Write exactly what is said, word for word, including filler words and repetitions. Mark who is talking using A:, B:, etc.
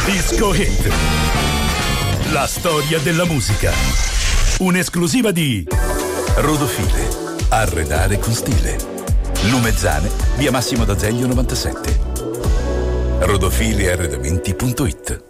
A: Disco Hit. La storia della musica. Un'esclusiva di Rodofile. Arredare con stile. Lumezzane, via Massimo d'Azeglio novantasette. rodofile arredamenti punto it.